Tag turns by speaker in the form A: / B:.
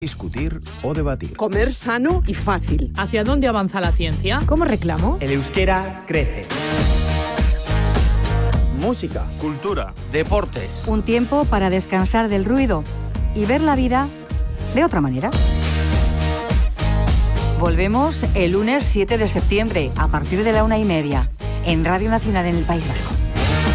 A: discutir o debatir.
B: Comer sano y fácil.
C: ¿Hacia dónde avanza la ciencia?
D: ¿Cómo reclamo?
E: El euskera crece.
F: Música,
G: cultura,
H: deportes.
D: Un tiempo para descansar del ruido y ver la vida de otra manera. Volvemos el lunes 7 de septiembre a partir de la 1:30 en Radio Nacional en el País Vasco.